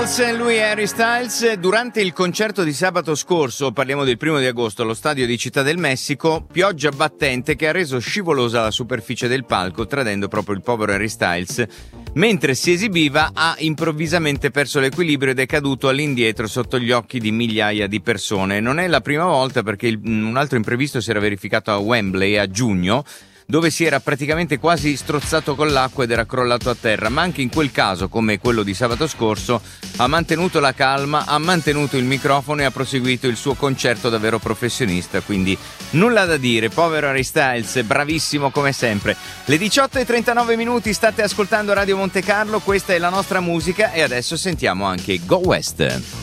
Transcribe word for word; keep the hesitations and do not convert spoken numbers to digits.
Lui è Harry Styles. Durante il concerto di sabato scorso, parliamo del primo di agosto, allo stadio di Città del Messico, pioggia battente che ha reso scivolosa la superficie del palco, tradendo proprio il povero Harry Styles. Mentre si esibiva, ha improvvisamente perso l'equilibrio ed è caduto all'indietro sotto gli occhi di migliaia di persone. Non è la prima volta, perché il, un altro imprevisto si era verificato a Wembley a giugno, dove si era praticamente quasi strozzato con l'acqua ed era crollato a terra, ma anche in quel caso, come quello di sabato scorso, ha mantenuto la calma, ha mantenuto il microfono e ha proseguito il suo concerto davvero professionista, quindi nulla da dire, povero Harry Styles, bravissimo come sempre. Le diciotto e trentanove minuti, state ascoltando Radio Monte Carlo, questa è la nostra musica e adesso sentiamo anche Go West.